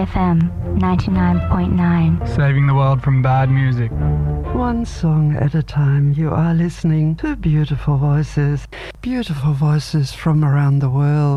FM 99.9. Saving the world from bad music. One song at a time, you are listening to beautiful voices from around the world.